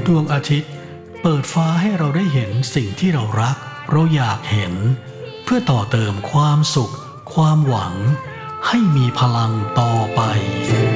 ดวงอาทิตย์เปิดฟ้าให้เราได้เห็นสิ่งที่เรารักเราอยากเห็นเพื่อต่อเติมความสุขความหวังให้มีพลังต่อไป